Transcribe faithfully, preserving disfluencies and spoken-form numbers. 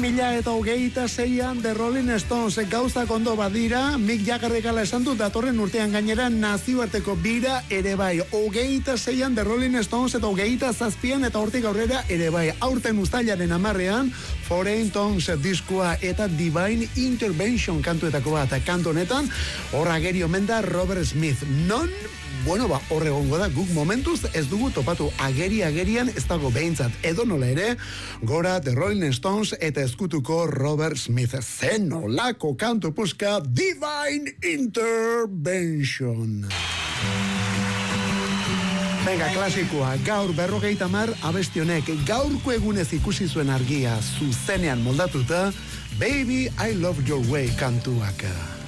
mila eta hogeita zeian The Rolling Stones gauza kondo badira, Mick Jaggerrek ala esan du datorren urtean gainera nazioarteko bira ere bai. Hogeita zeian The Rolling Stones eta hogeita zazpian eta hortik aurrera ere bai. Aurten uztailaren amarrean Foreign Tongues diskoa eta Divine Intervention kantuetako bat. Kantu honetan horra geri omen da Robert Smith. Non? Bueno, ba, horre gongo da, guk momentuz ez dugu topatu ageri-agerian ez dago behintzat. Edo nola ere, gora The Rolling Stones eta eskutuko Robert Smith. Zenolako kantu puska Divine Intervention. Venga, klasikoa, gaur berrogeita mar abestionek gaurko egunez ikusi zuen argia zuzenean moldatuta Baby, I Love Your Way kantuak.